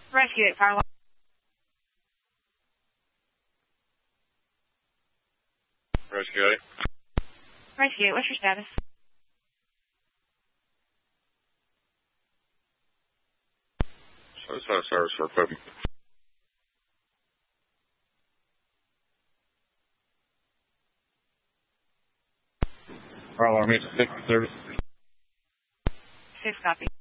Rescue 8, Fire Alarm. Rescue 8. Rescue 8, what's your status? Southside service for equipment. Fire alarm, it's 6 service. 6 copy.